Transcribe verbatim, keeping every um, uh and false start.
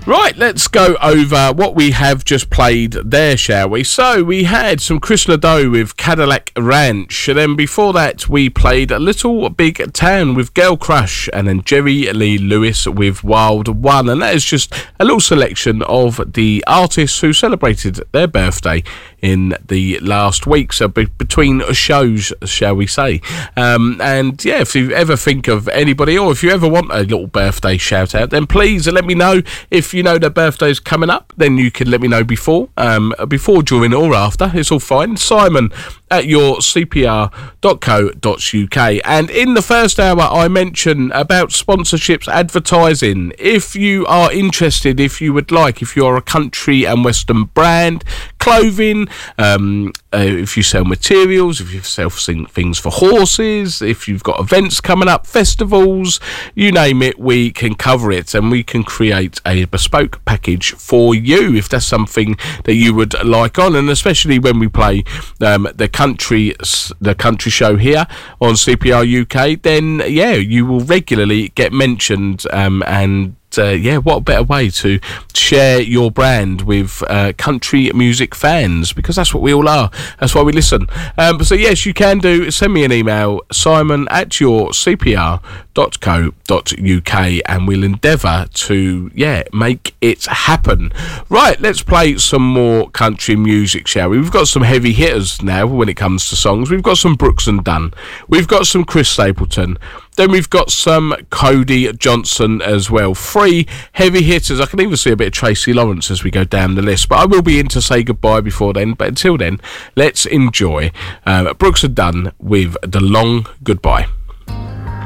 Right, let's go over what we have just played there, shall we? So, we had some Chris Nadeau with Cadillac Ranch, and then before that we played a Little Big Town with Girl Crush, and then Jerry Lee Lewis with Wild One, and that is just a little selection of the artists who celebrated their birthday in the last week, so be- between shows, shall we say. Um, and yeah, if you ever think of anybody, or if you ever want a little birthday shout out, then please let me know. If you know their birthday's coming up, then you can let me know before, um, before, during, or after. It's all fine. Simon at your c p r dot co dot u k. And in the first hour, I mentioned about sponsorships, advertising. If you are interested, if you would like, if you're a country and western brand, clothing, um, uh, if you sell materials, if you sell things for horses, if you've got events coming up, festivals, you name it, we can cover it, and we can create a bespoke package for you if that's something that you would like on. And especially when we play um, the country the country show here on C P R U K, then yeah, you will regularly get mentioned, um, and Uh, yeah, what a better way to share your brand with uh, country music fans, because that's what we all are. That's why we listen. Um, so yes, you can do. Send me an email, Simon at your c p r dot co dot u k, and we'll endeavour to yeah make it happen. Right, let's play some more country music, shall we? We've got some heavy hitters now when it comes to songs. We've got some Brooks and Dunn. We've got some Chris Stapleton. Then we've got some Cody Johnson as well. Three heavy hitters. I can even see a bit of Tracy Lawrence as we go down the list. But I will be in to say goodbye before then. But until then, let's enjoy uh, Brooks and Dunn with The Long Goodbye.